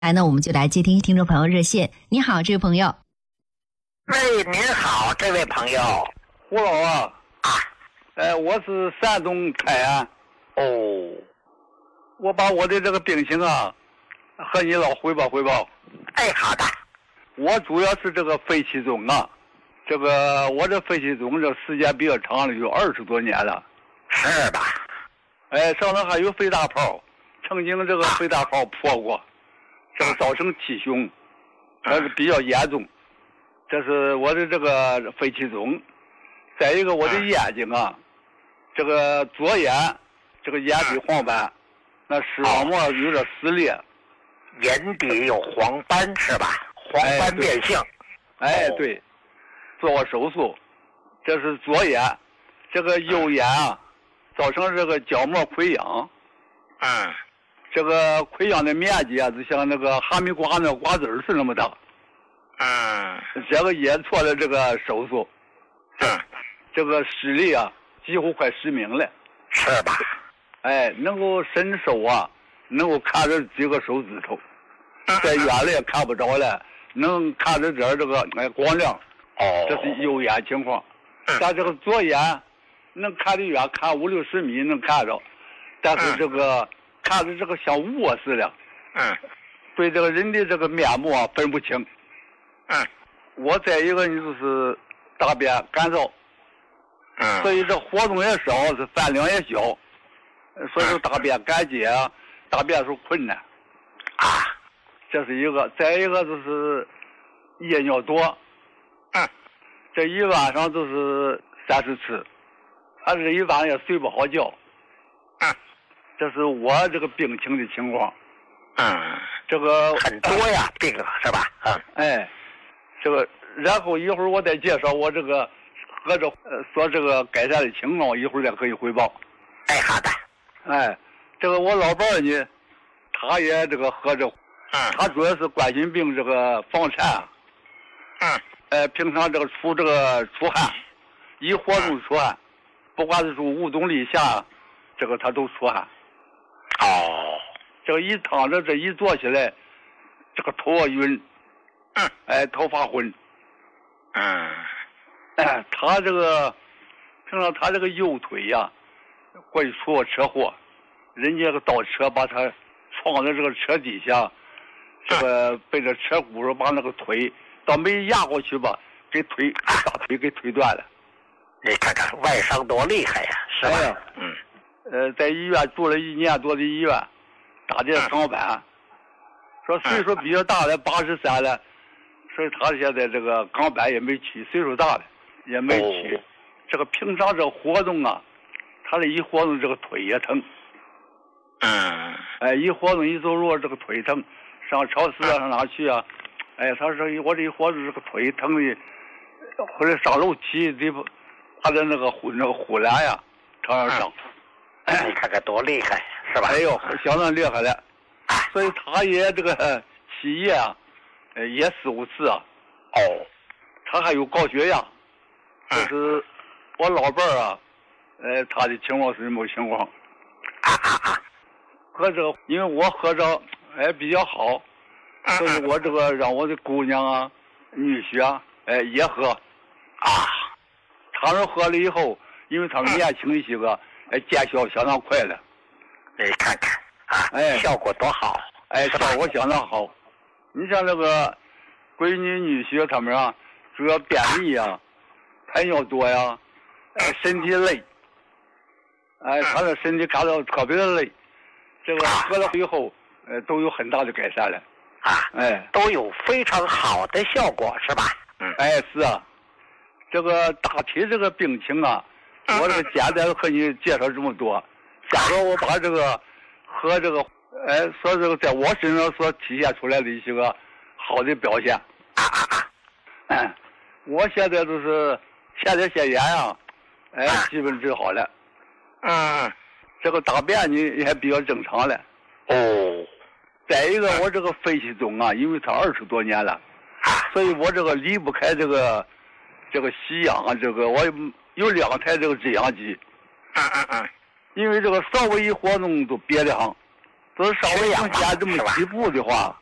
来呢，我们就来接听听众朋友热线。你好，这位朋友。 喂，您好，这位朋友。 胡老啊。 啊。 我是山东泰安。 哦。 我把我的这个病情啊，和你老汇报汇报。 哎，好的。 我主要是这个肺气肿啊，我这肺气肿这时间比较长了，有20多年了。 是吧？ 上头还有肺大泡，曾经这个肺大泡破过。这个造成气胸，是比较严重。这是我的这个肺气肿。再一个，我的眼睛啊，这个左眼这个眼底黄斑，那视网膜有点撕裂。 眼底有黄斑是吧？黄斑变性。 对，做过手术。这是左眼，这个右眼啊，造成这个角膜溃疡。这个溃疡的面积啊，就像那个哈密瓜那瓜子儿是那么大。这个也做了这个手术。这个视力啊，几乎快失明了。 是吧？ 能够伸手啊，能够看着几个手指头，在远了也看不着了，能看着点这个光亮。这是右眼情况。但这个左眼能看得远，看50、60米能看着，但是这个。看着这个像雾似的，对这个人的这个面目啊分不清。我再一个就是大便干燥，所以这活动也少，是饭量也小，所以大便干结啊，大便时候困难。这是一个，再一个就是夜尿多，这一晚上就是30次，这一晚上也睡不好觉。这是我这个病情的情况。这个很多呀，病是吧？ 这个然后一会儿我再介绍我这个和这说这个改善的情况，一会儿再可以汇报。 好的。 这个我老伴儿呢，他也这个和这，他主要是冠心病这个房颤。平常这个出汗，一活动出汗，不管是无动力下，这个他都出汗。这个一躺着，这一坐起来，这个头晕，头发昏。他这个平常他这个右腿呀，过去出过车祸，人家个倒车把他撞在这个车底下，这个被这车轱把那个腿倒没压过去吧，给大腿给推断了。 你看看外伤多厉害呀，是吧？ 在医院住了1年多的医院，打这钢板，说岁数比较大的83了，所以他现在这个钢板也没取，岁数大了也没取。这个平常这活动啊，他这一活动这个腿也疼。一活动一走路这个腿疼，上超市啊上哪去啊？他说我这一活动这个腿疼的，或者上楼梯得把他那个护栏呀常常上。 你看看多厉害，是吧？ 相当厉害了。所以他也这个起夜啊，也4、5次啊。他还有高血压。就是我老伴儿啊，他的情况是什么情况？和这个，因为我喝着比较好，所以我这个让我的姑娘啊、女婿啊，也喝。他们喝了以后，因为他们年轻一些个。见效相当快了。 你看看效果多好。 效果相当好。你像这个闺女女婿他们啊，主要便秘啊，排尿多呀，身体累。他的身体感到特别的累。这个喝了以后，都有很大的改善了。 都有非常好的效果，是吧？ 是啊。这个大体这个病情啊。我这个简单和你介绍这么多，假如我把这个和这个说这个在我身上所体现出来的一些个好的表现。我现在就是前列腺炎啊，基本治好了。这个大便呢也比较正常了。再一个我这个肺气肿啊，因为它20多年了，所以我这个离不开这个吸氧啊，这个我有2台这个制氧机。因为这个稍微一活动都憋得慌，都是稍微往前这么几步的话，